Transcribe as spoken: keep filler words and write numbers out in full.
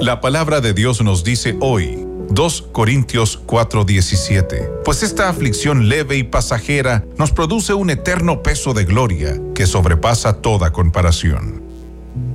La palabra de Dios nos dice hoy, dos Corintios cuatro diecisiete, pues esta aflicción leve y pasajera nos produce un eterno peso de gloria que sobrepasa toda comparación.